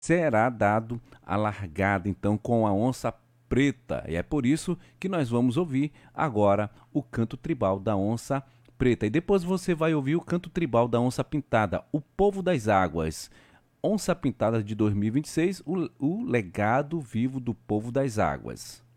será dado a largada então com a onça preta. E é por isso que nós vamos ouvir agora o canto tribal da onça preta. E depois você vai ouvir o canto tribal da onça pintada, o povo das águas. Onça Pintada de 2026, o legado vivo do povo das águas.